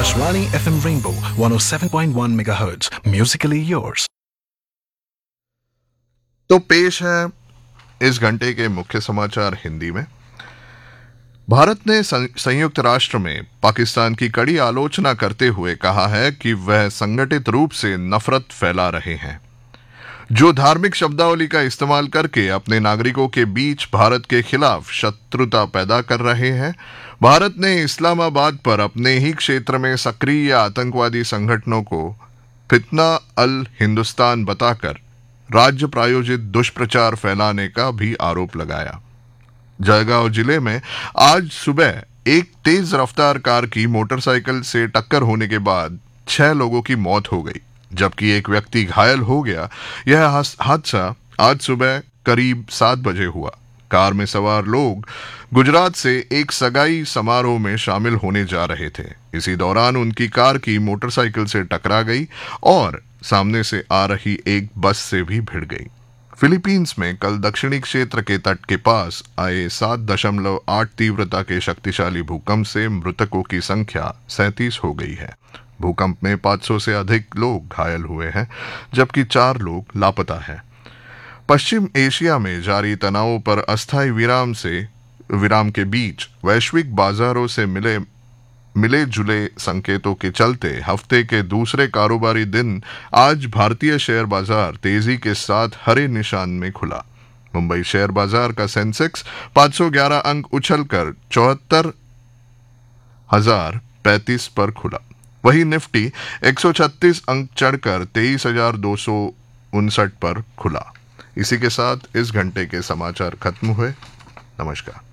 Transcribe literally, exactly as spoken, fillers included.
Akashvani F M Rainbow one oh seven point one megahertz. Musically yours. तो पेश है इस घंटे के मुख्य समाचार हिंदी में। भारत ने संयुक्त राष्ट्र में पाकिस्तान की कड़ी आलोचना करते हुए कहा है कि वह संगठित रूप से नफरत फैला रहे हैं, जो धार्मिक शब्दावली का इस्तेमाल करके अपने नागरिकों के बीच भारत के खिलाफ शत्रुता पैदा कर रहे हैं। भारत ने इस्लामाबाद पर अपने ही क्षेत्र में सक्रिय आतंकवादी संगठनों को फितना अल हिंदुस्तान बताकर राज्य प्रायोजित दुष्प्रचार फैलाने का भी आरोप लगाया। जळगांव जिले में आज सुबह एक तेज रफ्तार कार की मोटरसाइकिल से टक्कर होने के बाद छह लोगों की मौत हो गई, जबकि एक व्यक्ति घायल हो गया। यह हादसा आज सुबह करीब सात बजे हुआ। कार में सवार लोग गुजरात से एक सगाई समारोह में शामिल होने जा रहे थे। इसी दौरान उनकी कार की मोटरसाइकिल से टकरा गई और सामने से आ रही एक बस से भी भिड़ गई। फिलीपींस में कल दक्षिणी क्षेत्र के तट के पास आए सात दशमलव आठ तीव्रता के शक्तिशाली भूकंप से मृतकों की संख्या सैंतीस हो गई है। भूकंप में पाँच सौ से अधिक लोग घायल हुए हैं, जबकि चार लोग लापता हैं। पश्चिम एशिया में जारी तनाव पर अस्थायी विराम से विराम के बीच वैश्विक बाजारों से मिले मिले जुले संकेतों के चलते हफ्ते के दूसरे कारोबारी दिन आज भारतीय शेयर बाजार तेजी के साथ हरे निशान में खुला। मुंबई शेयर बाजार का सेंसेक्स पाँच सौ ग्यारह अंक उछलकर चौहत्तर हजार पैंतीस पर खुला। वही निफ्टी एक सौ छत्तीस अंक चढ़कर तेईस हजार दो सौ उनसठ पर खुला। इसी के साथ इस घंटे के समाचार खत्म हुए। नमस्कार।